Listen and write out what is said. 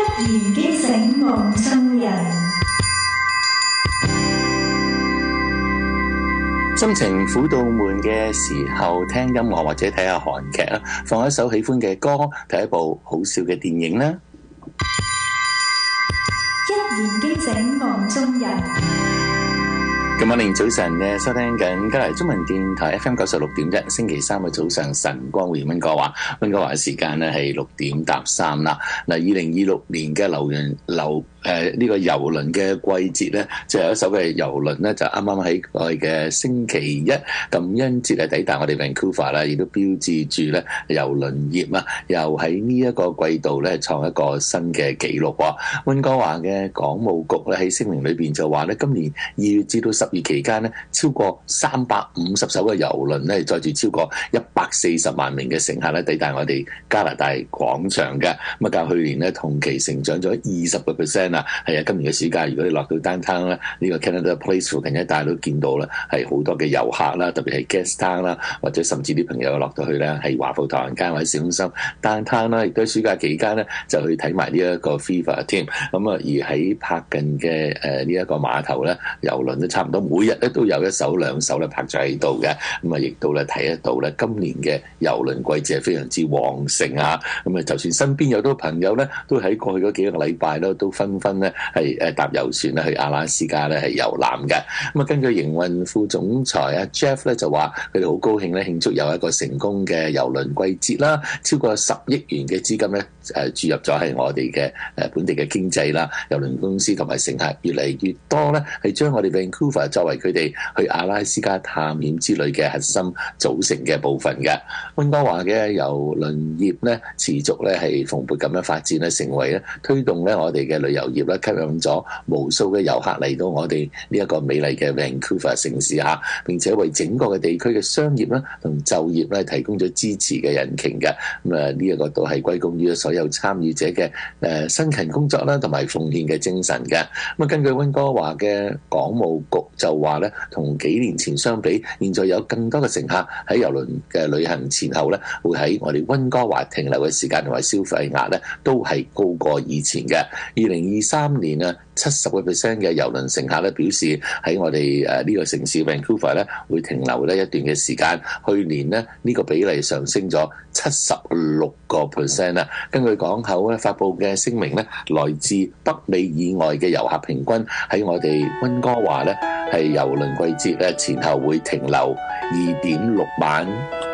言驚醒夢中人。 心情苦到悶嘅時候，聽音樂或者睇下韓劇啊，放一首喜歡嘅歌，睇一部好笑嘅電影啦。 一言驚醒夢中人。 今晚凌早晨嘅收聽緊加拿大中文電台 FM 96.1，星期三嘅早上晨光會溫哥華嘅時間咧係6點搭3啦。嗱，2026年嘅呢個郵輪嘅季節咧，就有一艘嘅郵輪咧，就啱啱喺我哋嘅星期一感恩節抵達我哋 Vancouver 啦，亦都標誌住咧郵輪業啊，又喺呢一個季度咧創一個新嘅紀錄喎。溫哥華嘅港務局咧喺聲明裏邊就話咧，今年2月至到10月期間咧，超過350艘嘅郵輪咧載住超過140萬名嘅乘客咧抵達我哋加拿大廣場嘅，咁啊較去年咧同期成長咗20%啊！係啊，今年嘅暑假如果你落到 downtown 咧，呢個 Canada Place 附近一帶都見到啦，係好多嘅遊客啦，特別係 guest town 啦，或者甚至啲朋友落到去咧係華富唐人街或者市中心 downtown 啦，亦都喺暑假期間咧就去睇埋呢一個 FIFA 添。咁啊，而喺泊近嘅呢一個碼頭咧，郵輪都差唔多每日咧都有一艘兩艘咧泊咗喺度嘅。咁啊，亦都咧睇得到咧，今年嘅郵輪季節係非常之旺盛啊！咁啊，就算身邊有好多朋友咧，都喺過去嗰幾個禮拜咧，都紛紛咧係搭郵船咧去阿拉斯加咧係遊覽嘅。咁啊，根據營運副總裁啊 Jeff 咧就話，佢哋好高興咧慶祝有一個成功嘅郵輪季節啦，超過10億元嘅資金咧注入咗喺我哋嘅本地嘅經濟啦。郵輪公司同埋乘客越嚟越多咧，係將我哋 Vancouver 作為佢哋去阿拉斯加探險之旅嘅核心組成嘅部分嘅。溫哥華嘅郵輪業咧持續咧係蓬勃咁樣發展咧，成為咧推動咧我哋嘅旅遊業咧吸引咗無數嘅遊客嚟到我哋呢一個美麗嘅 Vancouver 城市嚇，並且為整個嘅地區嘅商業啦同就業咧提供咗支持嘅引擎嘅。咁啊，呢一個都係歸功於所有參與者嘅辛勤工作啦同埋奉獻嘅精神嘅。咁啊，根據溫哥華嘅港務局就話咧，同幾年前相比，現在有更多嘅乘客喺郵輪嘅旅行前後咧，會喺我哋溫哥華停留嘅時間同埋消費額咧，都係高過以前嘅。2023年啊，70% 嘅郵輪乘客咧表示喺我哋呢個城市 Vancouver 咧會停留呢一段嘅時間。去年呢，呢個比例上升咗76% 啦。根據港口咧發布嘅聲明咧，來自北美以外嘅遊客平均喺我哋溫哥華咧係郵輪季節咧前後會停留2.6晚